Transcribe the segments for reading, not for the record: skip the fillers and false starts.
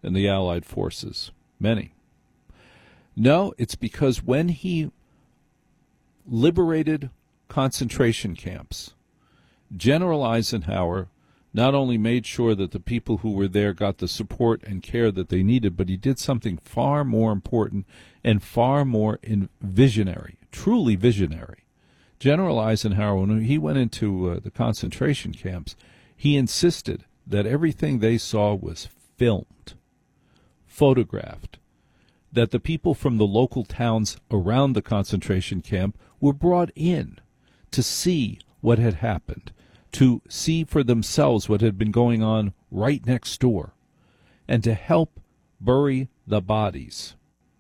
and the Allied forces. Many. No, it's because when he liberated concentration camps, General Eisenhower not only made sure that the people who were there got the support and care that they needed, but he did something far more important and far more visionary, truly visionary. General Eisenhower, when he went into the concentration camps, he insisted that everything they saw was filmed, photographed, that the people from the local towns around the concentration camp were brought in to see what had happened, to see for themselves what had been going on right next door, and to help bury the bodies.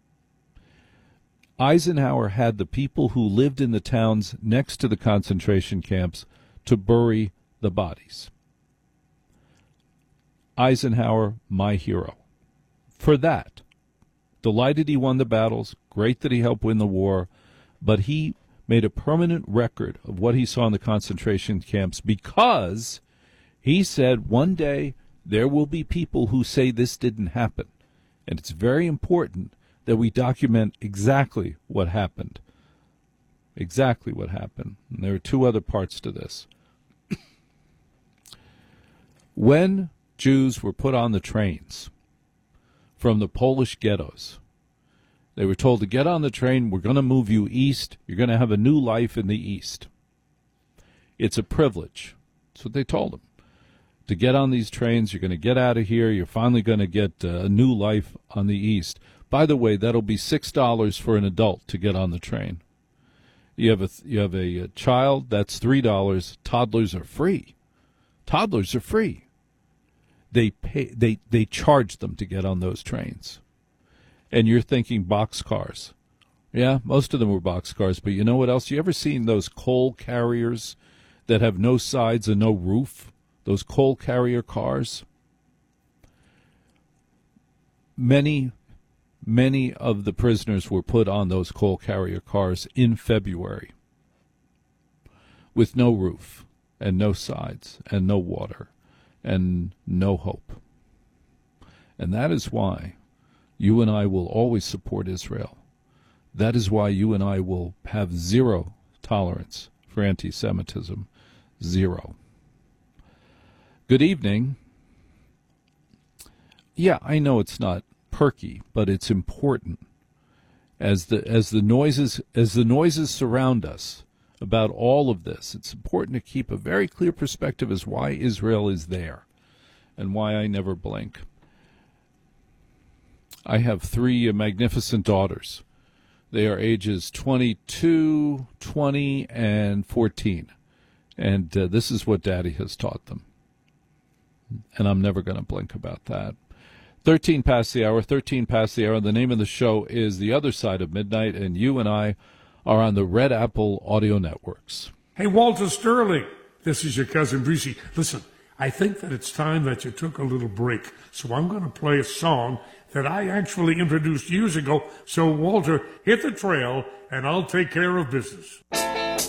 Eisenhower had the people who lived in the towns next to the concentration camps to bury the bodies. Eisenhower, my hero. For that, delighted he won the battles, great that he helped win the war, but he made a permanent record of what he saw in the concentration camps because he said one day there will be people who say this didn't happen. And it's very important that we document exactly what happened. Exactly what happened. And there are two other parts to this. When Jews were put on the trains from the Polish ghettos, they were told to get on the train, we're going to move you east, you're going to have a new life in the east. It's a privilege. That's what they told them. To get on these trains, you're going to get out of here, you're finally going to get a new life on the east. By the way, that'll be $6 for an adult to get on the train. You have a child, that's $3. Toddlers are free. Toddlers are free. They charge them to get on those trains. And you're thinking boxcars. Yeah, most of them were boxcars, but you know what else? You ever seen those coal carriers that have no sides and no roof? Those coal carrier cars? Many of the prisoners were put on those coal carrier cars in February with no roof and no sides and no water and no hope. And that is why you and I will always support Israel. That is why you and I will have zero tolerance for anti-Semitism. Zero. Good evening. Yeah, I know it's not perky, but it's important. As the noises surround us about all of this, it's important to keep a very clear perspective as why Israel is there and why I never blink. I have three magnificent daughters. They are ages 22, 20, and 14. And this is what Daddy has taught them. And I'm never going to blink about that. 13 past the hour. The name of the show is The Other Side of Midnight, and you and I are on the Red Apple Audio Networks. Hey, Walter Sterling, this is your cousin Brucey. Listen, I think that it's time that you took a little break, so I'm going to play a song that I actually introduced years ago. So, Walter, hit the trail, and I'll take care of business.